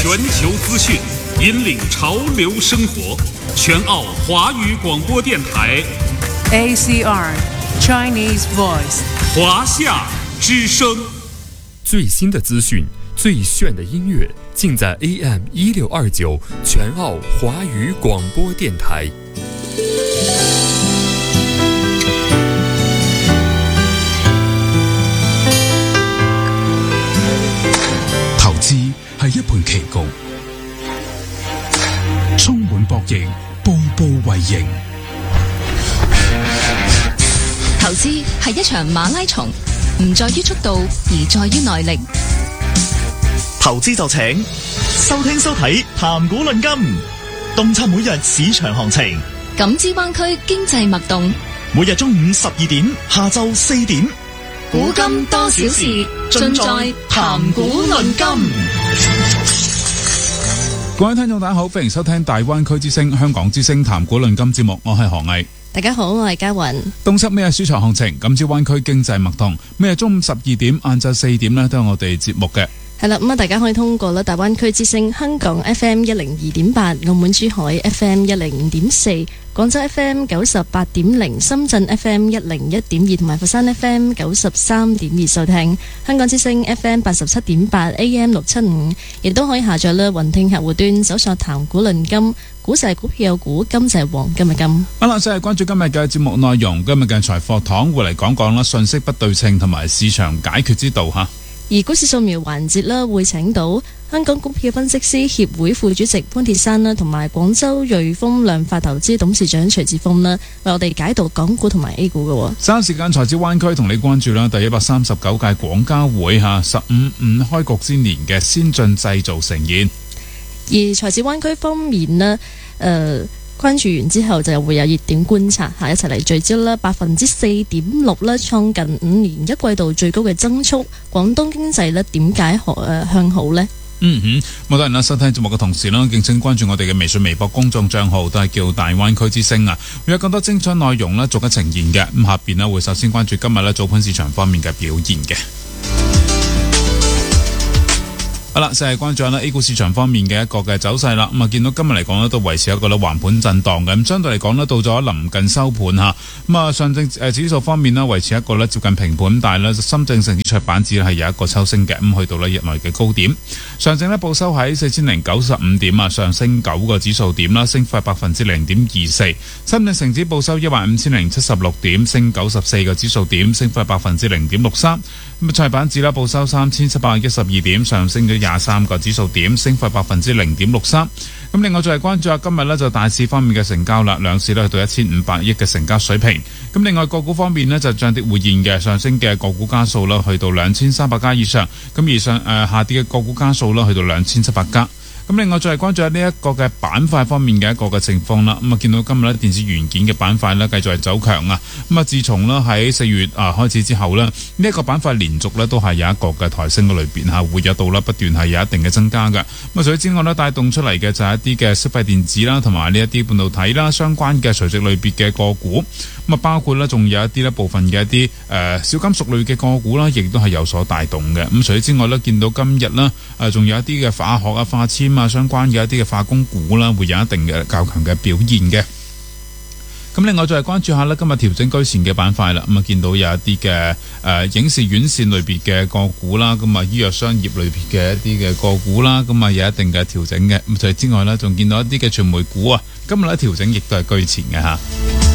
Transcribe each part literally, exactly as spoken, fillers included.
全球資訊，引領潮流生活。全澳華語廣播電台 A C R Chinese Voice 華夏之聲。 最新的資訊，最炫的音樂，盡在 A M 一六二九全澳華語廣播電台。 投資係一盤棋局，充滿博弈，步步為營。 投資係一場馬拉松，唔在於速度，而在於耐力。 投資就請收聽收睇談股論金，洞察每日市場行情， 感知灣區經濟脈動。 每日中午十二點，下晝四點， 股金多少事，盡在談股論金。 各位聽眾大家好，歡迎收聽大灣區之聲香港之聲談股論金節目，我係何毅。 大家好，我係嘉雲。 洞悉咩市場行情，感知灣區經濟脈動。咩中午十二點、晏晝四點呢都係我哋節目嘅。 係啦，咁啊，大家可以通過啦大灣區之聲香港 F M 一零二點八、澳門珠海 F M 一零五點四、廣州 F M 九十八點零、深圳 F M 一零一點二同埋佛山 F M 九十三點二收聽。香港之聲 F M 八十七點八、A M 六七五，亦都可以下載啦雲聽客戶端搜索談股論金。股就係股票有股，金就係黃金嘅金。 好啦，先係關注今日嘅節目內容。今日嘅財貨堂會嚟講講啦，信息不對稱同埋市場解決之道吓。 而股市掃描環節啦，會請到香港股票分析師協會副主席潘鐵珊啦，同埋廣州瑞豐量化投資董事長徐志峰啦，為我哋解讀港股同埋 A 股嘅。 稍時間財資灣區同你關注啦，第一百三十九屆廣交會吓十五五開局之年嘅先進製造呈現。 而財資灣區方面呢，誒、呃。關注完之後就會有熱點觀察下，一齊嚟聚焦啦，百分之四點六啦，創近五年一季度最高嘅增速。廣東經濟呢點解誒向好呢？ 嗯哼，咁多人啦，收聽節目嘅同時啦，敬請關注我哋嘅微信、微博公眾賬號，都係叫大灣區之聲啊，會有更多精彩內容啦，逐一呈現嘅。咁下邊呢會首先關注今日呢早盤市場方面嘅表現嘅。好啦，就係關注下 A 股市場方面嘅一個嘅走勢啦。咁啊，見到今日嚟講呢都維持一個咧橫盤震盪嘅。咁相對嚟講呢到咗臨近收盤吓。咁啊，上證誒指數方面呢維持一個咧接近平盤，但係呢深證成指卓板指係有一個抽升嘅。咁去到呢日內嘅高點，上證呢報收喺四千零九十五點啊，上升九個指數點啦，升幅百分之零點二四。深證成指報收一萬五千零七十六點，升九十四個指數點，升幅百分之零點六三。咁啊，卓板指啦報收三千七百一十二點，上升咗廿三個指數點，升幅百分之零點六三。咁另外再係關注下今日呢就大市方面嘅成交啦，兩市呢去到一千五百億嘅成交水平。咁另外個股方面呢就漲跌互現嘅，上升嘅個股家數啦去到兩千三百家以上，咁而上誒、呃、下跌嘅個股家數啦去到兩千七百家。咁另外再係關注下呢一個嘅板塊方面嘅一個嘅情況啦。咁啊見到今日呢電子元件嘅板塊呢繼續係走強啊。咁啊自從呢喺四月啊開始之後呢，呢、這、一個板塊連續呢都係有一個嘅抬升嘅裏邊嚇，活躍度啦不斷係有一定嘅增加嘅。咁啊除此之外呢，帶動出嚟嘅就係一啲嘅消費電子啦，同埋呢一啲半導體啦相關嘅垂直類別嘅個股。咁啊包括呢仲有一啲呢部分嘅一啲誒、呃、小金屬類嘅個股啦，亦都係有所帶動嘅。咁除此之外呢，見到今日呢，誒仲有一啲嘅化學啊、化纖啊相關嘅一啲嘅化工股啦，會有一定嘅較強嘅表現嘅。咁另外再係關注下呢今日調整居前嘅板塊啦。咁啊見到有一啲嘅誒影視院線類別嘅個股啦，咁啊醫藥商業類別嘅一啲嘅個股啦，咁啊有一定嘅調整嘅。咁除此之外呢，仲見到一啲嘅傳媒股啊，今日咧調整亦都係居前嘅吓。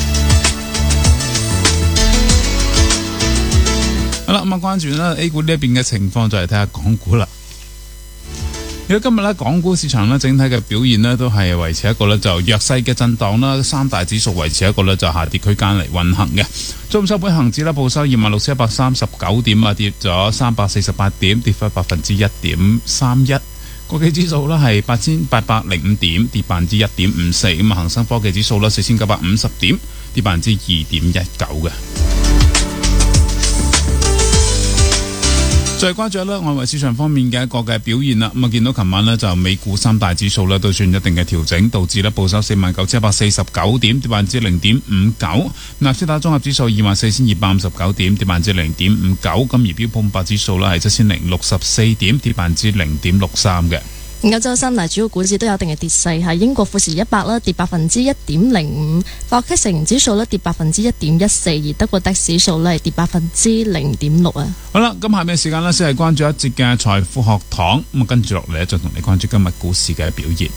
好啦，咁啊關注啦 A 股呢一邊嘅情況，就嚟睇下港股啦。如果今日咧港股市場咧整體嘅表現咧都係維持一個咧就弱勢嘅震盪啦，三大指數維持一個咧就下跌區間嚟運行嘅。中午收盤恒指咧報收二萬六千一百三十九點啊，跌咗三百四十八點，跌幅百分之一點三一。國企指數咧係八千八百零五點，跌百分之一點五四。咁啊恒生科技指數咧四千九百五十點，跌百分之二點一九嘅。再關注咧外圍市場方面嘅一個嘅表現啦，咁啊見到琴晚呢，就美股三大指數呢都算一定嘅調整，道指呢報收四萬九千一百四十九點，跌百分之零點五九；納斯達綜合指數二萬四千二百五十九點，跌百分之零點五九。咁而標普五百指數呢係七千零六十四點，跌百分之零點六三嘅。 歐洲三大主要股市都有一定嘅跌勢，係英國富時一百啦跌百分之一點零五，法國 K 城指數咧跌百分之一點一四，而德國 D A X 指數咧跌百分之零點六啊。 好啦，咁下面時間呢，先係關注一節嘅財富學堂，咁啊跟住落嚟咧就同你關注今日股市嘅表現。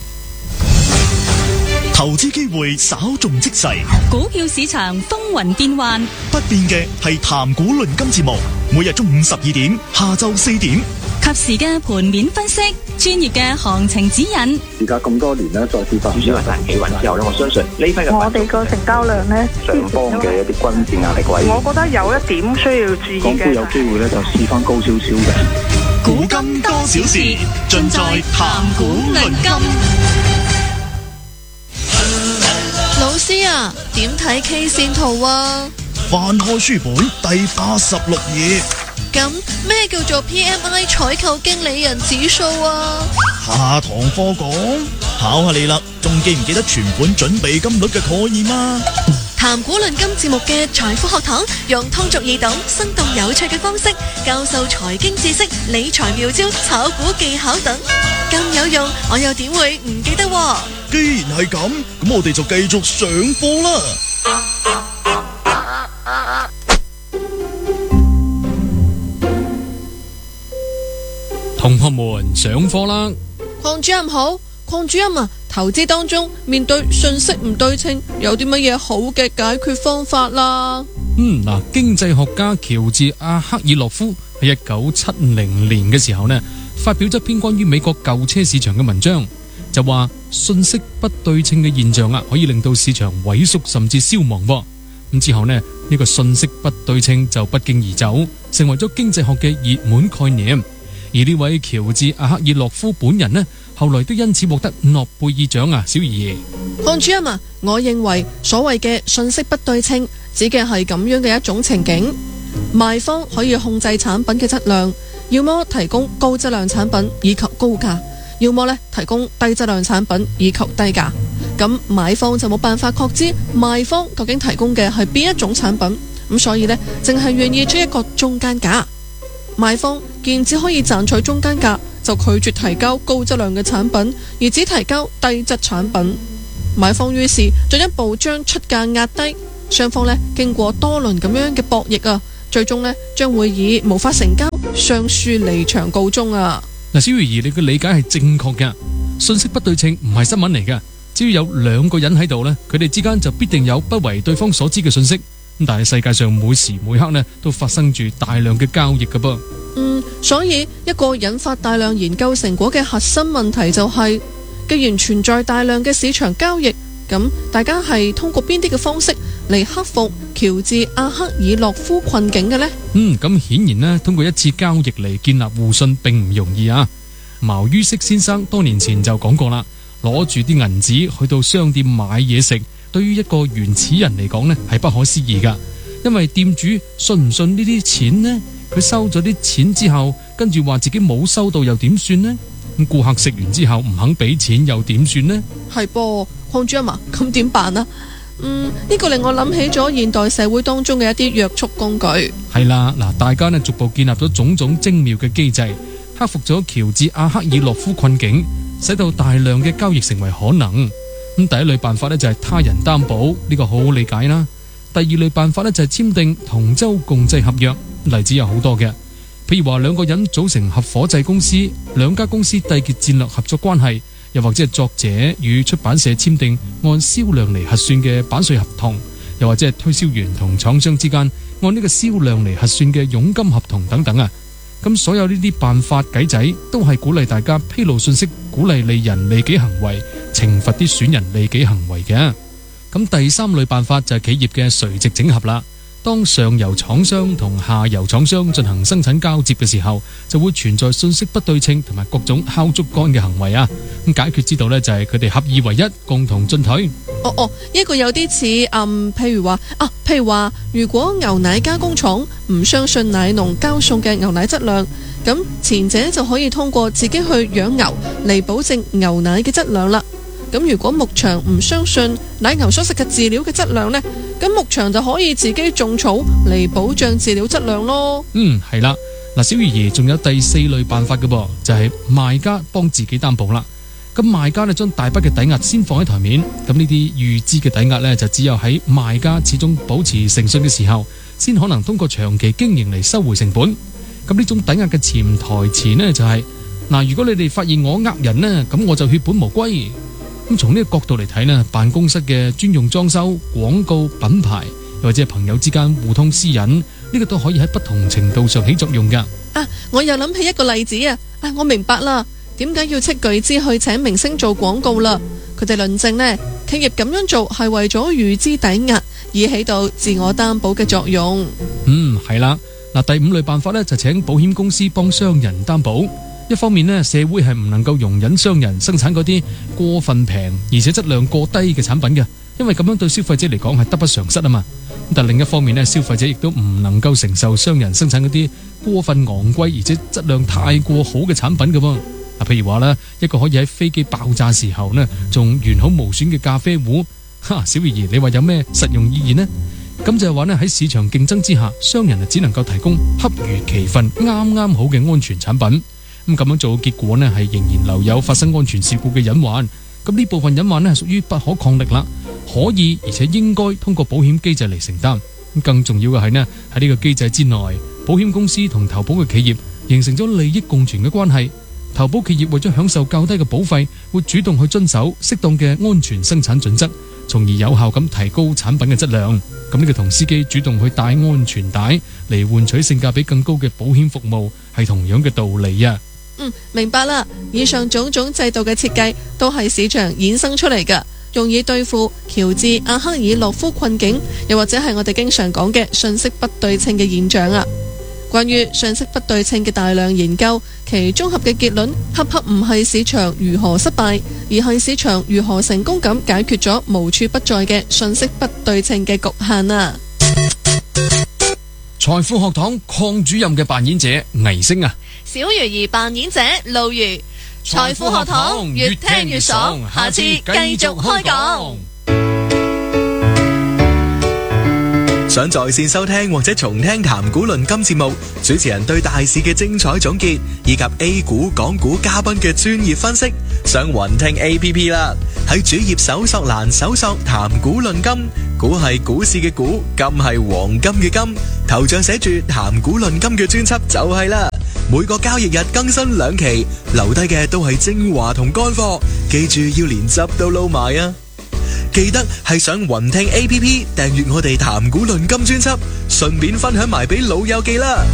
投資機會稍縱即逝， 股票市場風雲變幻， 不變嘅係談股論金節目，每日中午十二點，下晝四點， 及時嘅盤面分析，專業嘅行情指引。 而家咁多年呢，再跌翻少少係企穩之後呢，我相信呢批嘅我哋個成交量呢， 上方嘅一啲均線壓力位， 我覺得有一點需要注意嘅， 港股有機會呢，就試翻高少少嘅。 股金多少事，盡在談股論金。 老師啊，點睇 K 線圖啊？ 翻開書本第八十六頁。 咁咩叫做 P M I 採購經理人指數啊？ 下堂課講，考下你啦，仲記唔記得存款準備金率嘅概念啊？ 談股論金節目嘅財富學堂，用通俗易懂、生動有趣嘅方式教授財經知識、理財妙招、炒股技巧等，咁有用，我又點會唔記得喎？ 既然係咁，咁我哋就繼續上課啦。 同學們上課啦！ 鄺主任好，鄺主任啊，投資當中面對信息唔對稱，有啲乜嘢好嘅解決方法啦？ 嗯，嗱，經濟學家喬治阿克爾洛夫喺一九七零年嘅時候呢，發表咗一篇關於美國舊車市場嘅文章，就話信息不對稱嘅現象啊，可以令到市場萎縮甚至消亡。咁之後呢，呢個信息不對稱就不脛而走，成為咗經濟學嘅熱門概念。而呢位喬治阿克爾洛夫本人呢，後來都因此獲得諾貝爾獎啊！小儀， 鄺主任啊，我認為所謂嘅信息不對稱，指嘅係咁樣嘅一種情景：賣方可以控制產品嘅質量，要麼提供高質量產品以求高價，要麼呢提供低質量產品以求低價。咁買方就冇辦法確知賣方究竟提供嘅係邊一種產品，咁所以呢，淨係願意出一個中間價。賣方見只可以賺取中間價，就拒絕提交高質量嘅產品，而只提交低質產品。買方於是進一步將出價壓低，雙方呢經過多輪咁樣嘅博弈啊，最終呢將會以無法成交、雙輸離場告終啊！ 嗱，小儀，你嘅理解係正確嘅，信息不對稱唔係新聞嚟嘅，只要有兩個人喺度呢，佢哋之間就必定有不為對方所知嘅信息。但係世界上每時每刻呢都發生住大量嘅交易㗎噃。 嗯，所以一個引發大量研究成果嘅核心問題就係，既然存在大量嘅市場交易，咁大家係通過邊啲嘅方式嚟克服喬治阿克爾洛夫困境嘅呢？ 嗯，咁顯然呢，通過一次交易嚟建立互信並唔容易啊。茅于軾先生多年前就講過啦，攞住啲銀紙去到商店買嘢食，對於一個原始人嚟講呢係不可思議噶，因為店主信唔信呢啲錢呢？佢收咗啲錢之後，跟住話自己冇收到又點算呢？咁顧客食完之後唔肯俾錢又點算呢？ 係噃，鄺主任啊，咁點辦啊？嗯，呢個令我諗起咗現代社會當中嘅一啲約束工具。係啦，嗱，大家呢逐步建立咗種種精妙嘅機制，克服咗喬治阿克爾洛夫困境，使到大量嘅交易成為可能。咁第一類辦法呢，就係他人擔保，呢個好好理解啦。第二類辦法呢，就係簽訂同舟共濟合約，例子有好多嘅，譬如話兩個人組成合夥制公司，兩家公司締結戰略合作關係，又或者係作者與出版社簽訂按銷量嚟核算嘅版稅合同，又或者係推銷員同廠商之間按呢個銷量嚟核算嘅佣金合同等等啊。咁所有呢啲辦法計仔都係鼓勵大家披露信息，鼓勵利人利己行為，懲罰啲損人利己行為嘅。咁第三類辦法就係企業嘅垂直整合啦。當上游廠商同下游廠商進行生產交接嘅時候，就會存在信息不對稱同埋各種敲竹竿嘅行為啊。咁解決之道呢，就係佢哋合二為一，共同進退。 哦哦，呢個有啲似嗯，譬如話啊，譬如話，如果牛奶加工廠唔相信奶農交送嘅牛奶質量，咁前者就可以通過自己去養牛嚟保證牛奶嘅質量啦。咁如果牧場唔相信奶牛所食嘅飼料嘅質量呢，咁牧場就可以自己種草嚟保障飼料質量咯。 嗯，係啦， 嗱，小魚兒仲有第四類辦法嘅噃，就係賣家幫自己擔保啦。咁賣家呢將大筆嘅抵押先放喺台面，咁呢啲預支嘅抵押呢，就只有喺賣家始終保持誠信嘅時候，先可能通過長期經營嚟收回成本。咁呢種抵押嘅潛台詞呢，就係嗱，如果你哋發現我呃人呢，咁我就血本無歸。咁從呢個角度嚟睇呢，辦公室嘅專用裝修、廣告、品牌，又或者係朋友之間互通私隱，呢個都可以喺不同程度上起作用噶。 啊，我又諗起一個例子啊！啊，我明白啦，點解要斥巨資去請明星做廣告啦？佢哋論證呢，企業咁樣做係為咗預支抵押，以起到自我擔保嘅作用。 嗯，係啦。嗱，第五類辦法呢，就請保險公司幫商人擔保。一方面呢，社會係唔能夠容忍商人生產嗰啲過分平而且質量過低嘅產品嘅，因為咁樣對消費者嚟講係得不償失啊嘛。但另一方面呢，消費者亦都唔能夠承受商人生產嗰啲過分昂貴而且質量太過好嘅產品嘅喎。嗱，譬如話呢，一個可以喺飛機爆炸時候呢仲完好無損嘅咖啡壺，哈，小魚兒，你話有咩實用意義呢？咁就係話呢，喺市場競爭之下，商人啊只能夠提供恰如其分、啱啱好嘅安全產品。咁咁樣做嘅結果呢，係仍然留有發生安全事故嘅隱患。咁呢部分隱患呢，係屬於不可抗力啦，可以而且應該通過保險機制嚟承擔。咁更重要嘅係呢，喺呢個機制之內，保險公司同投保嘅企業形成咗利益共存嘅關係。投保企業為咗享受較低嘅保費，會主動去遵守適當嘅安全生產準則，從而有效咁提高產品嘅質量。咁呢個同司機主動去帶安全帶嚟換取性價比更高嘅保險服務，係同樣嘅道理啊！ 嗯，明白啦。以上種種制度嘅設計都係市場衍生出嚟㗎，用以對付喬治阿克爾洛夫困境，又或者係我哋經常講嘅信息不對稱嘅現象啊。關於信息不對稱嘅大量研究，其綜合嘅結論恰恰唔係市場如何失敗，而係市場如何成功咁解決咗無處不在嘅信息不對稱嘅局限啊。 財富學堂鄺主任嘅扮演者倪星啊， 小魚兒扮演者路如。財富學堂越聽越爽，下次繼續開講。 想在線收聽或者重聽談股論金節目，主持人對大市嘅精彩總結，以及 A 股、港股嘉賓嘅專業分析，上雲聽 A P P 啦。喺主頁搜索欄搜索談股論金，股係股市嘅股，金係黃金嘅金，頭像寫住談股論金嘅專輯就係啦。每個交易日更新兩期，留低嘅都係精華同乾貨，記住要連汁都撈埋啊！記得係上雲聽 A P P 訂閱我哋談股論金專輯，順便分享埋俾老友記啦。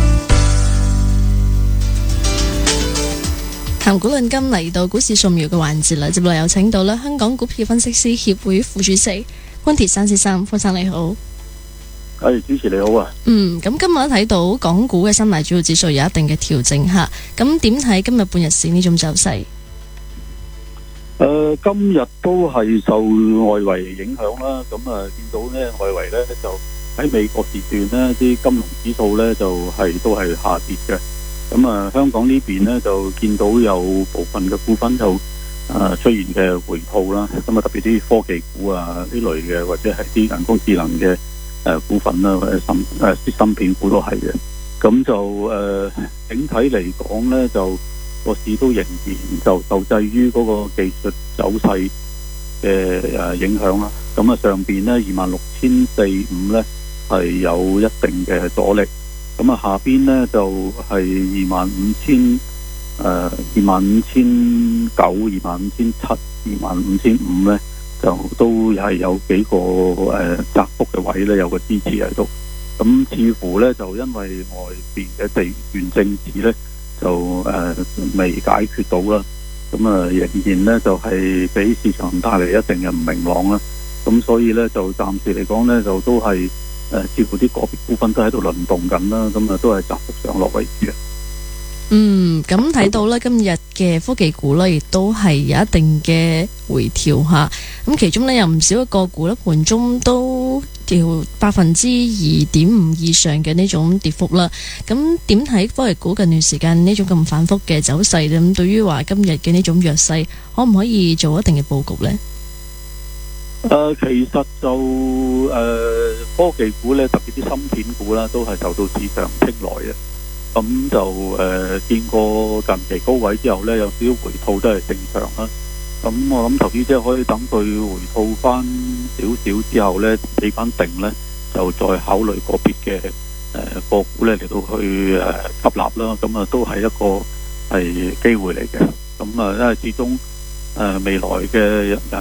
談股論金嚟到股市掃描嘅環節啦，接落有請到啦香港股票分析師協會副主席溫鐵珊先生，方生你好。 係，主持你好啊。 嗯，咁今日睇到港股嘅三大主要指數有一定嘅調整吓，咁點睇今日半日市呢種走勢？ 誒、呃，今日都係受外圍影響啦，咁啊見到呢外圍呢就喺美國時段呢啲金融指數呢就係、是、都係下跌嘅，咁啊香港呢邊呢就見到有部分嘅股份就誒、呃、出現嘅回吐啦，咁啊特別啲科技股啊呢類嘅，或者係啲人工智能嘅誒、呃、股份啦，或者芯誒啲芯片股都係嘅，咁就誒、呃、整體嚟講呢就。個市都仍然就受制於嗰個技術走勢嘅誒影響啦。咁啊上邊呢二萬六千四五呢係有一定嘅阻力。咁啊下邊呢就係二萬五千誒二萬五千九、二萬五千七、二萬五千五呢就都係有幾個誒窄幅嘅位呢有個支持喺度。咁似乎呢就因為外邊嘅地緣政治呢。就誒、呃、未解決到啦，咁啊仍然呢就係、是、俾市場帶嚟一定嘅唔明朗啦，咁所以呢，就暫時嚟講呢，就都係誒、呃、似乎啲個別股份都喺度輪動緊啦，咁啊都係窄幅上落為主嘅。 嗯，咁睇到咧今日嘅科技股咧，亦都係有一定嘅回調吓。咁其中呢，有唔少嘅個股咧，盤中都調百分之二點五以上嘅呢種跌幅啦。咁點睇科技股近段時間呢種咁反覆嘅走勢咧？咁對於話今日嘅呢種弱勢，可唔可以做一定嘅佈局呢？ 誒、呃，其實就誒、呃、科技股咧，特別啲芯片股啦，都係受到市場青睞嘅。 咁就誒、呃、見過近期高位之後呢，有少少回吐都係正常啦。咁我諗投資者可以等佢回吐翻少少之後呢，企翻定呢，就再考慮個別嘅誒個股呢嚟到去誒、呃、吸納啦。咁啊都係一個係機會嚟嘅。咁啊因為始終誒、呃、未來嘅人